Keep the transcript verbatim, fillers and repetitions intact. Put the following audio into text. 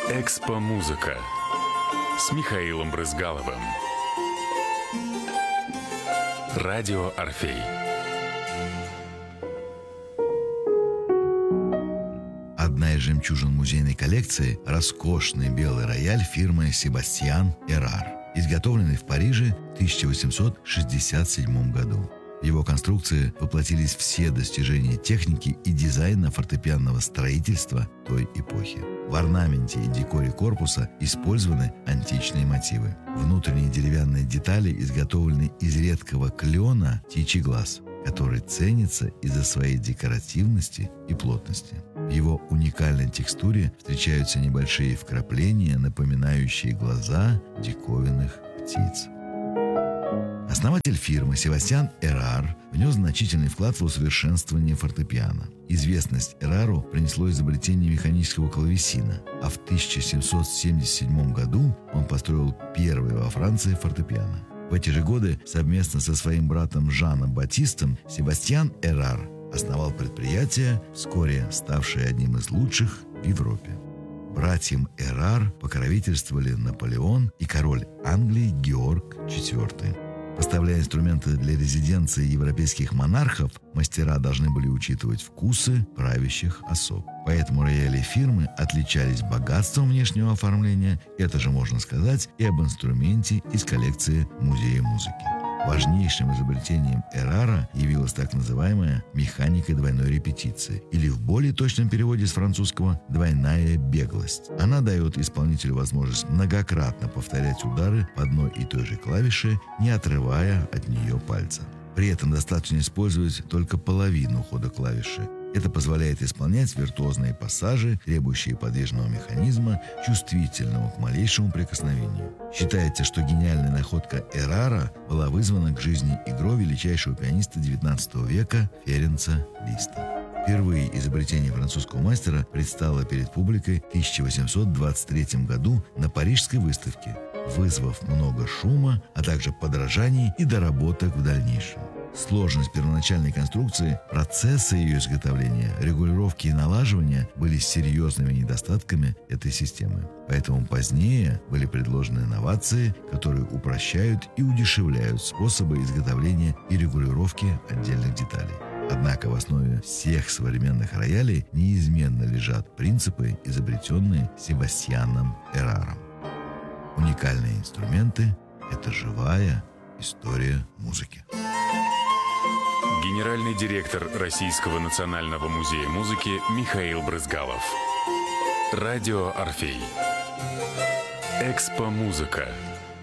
Экспо-музыка с Михаилом Брызгаловым. Радио «Орфей». Одна из жемчужин музейной коллекции – роскошный белый рояль фирмы «Себастьян Эрар», изготовленный в Париже в тысяча восемьсот шестьдесят седьмом году. В его конструкции воплотились все достижения техники и дизайна фортепианного строительства той эпохи. В орнаменте и декоре корпуса использованы античные мотивы. Внутренние деревянные детали изготовлены из редкого клена птичий глаз, который ценится из-за своей декоративности и плотности. В его уникальной текстуре встречаются небольшие вкрапления, напоминающие глаза диковинных птиц. Основатель фирмы Себастьян Эрар внес значительный вклад в усовершенствование фортепиано. Известность Эрару принесло изобретение механического клавесина, а в тысяча семьсот семьдесят седьмом году он построил первый во Франции фортепиано. В эти же годы совместно со своим братом Жаном Батистом Себастьян Эрар основал предприятие, вскоре ставшее одним из лучших в Европе. Братьям Эрар покровительствовали Наполеон и король Англии Георг четвёртый. Поставляя инструменты для резиденции европейских монархов, мастера должны были учитывать вкусы правящих особ. Поэтому рояли фирмы отличались богатством внешнего оформления, это же можно сказать и об инструменте из коллекции Музея музыки. Важнейшим изобретением Эрара явилась так называемая механика двойной репетиции, или в более точном переводе с французского «двойная беглость». Она дает исполнителю возможность многократно повторять удары по одной и той же клавише, не отрывая от нее пальца. При этом достаточно использовать только половину хода клавиши. Это позволяет исполнять виртуозные пассажи, требующие подвижного механизма, чувствительного к малейшему прикосновению. Считается, что гениальная находка Эрара была вызвана к жизни игрой величайшего пианиста девятнадцатого века Ференца Листа. Впервые изобретение французского мастера предстало перед публикой в тысяча восемьсот двадцать третьем году на Парижской выставке, вызвав много шума, а также подражаний и доработок в дальнейшем. Сложность первоначальной конструкции, процессы ее изготовления, регулировки и налаживания были серьезными недостатками этой системы. Поэтому позднее были предложены инновации, которые упрощают и удешевляют способы изготовления и регулировки отдельных деталей. Однако в основе всех современных роялей неизменно лежат принципы, изобретенные Себастьяном Эраром. Уникальные инструменты – это живая история музыки. Генеральный директор Российского национального музея музыки Михаил Брызгалов. Радио «Орфей». Экспо-музыка